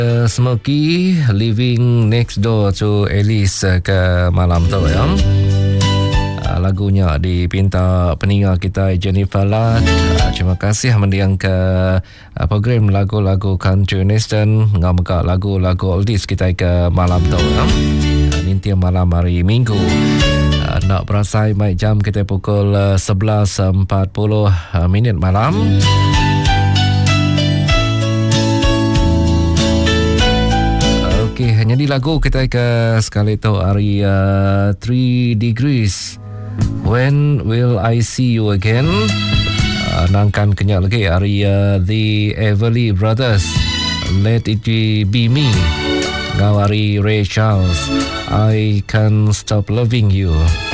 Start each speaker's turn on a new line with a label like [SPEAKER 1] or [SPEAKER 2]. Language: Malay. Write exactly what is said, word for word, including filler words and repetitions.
[SPEAKER 1] Uh, Smokey Living Next Door to Alice uh, ke malam tu ya. Uh, lagunya dipinta pendengar kita Jennifer Lad. Uh, terima kasih mendiang ke uh, program lagu-lagu country western ngamka lagu-lagu oldies kita ke malam tu ya. Uh, Ninti malam hari Minggu. Uh, nak berasai mai jam kita pukul uh, sebelas empat puluh uh, minit malam. Okay, hanya di lagu kita ke sekali tu hari uh, three degrees. When will I see you again? Uh, nangkan kenyak lagi hari uh, The Everly Brothers. Let it be me. Ngawari Ray Charles. I can't stop loving you.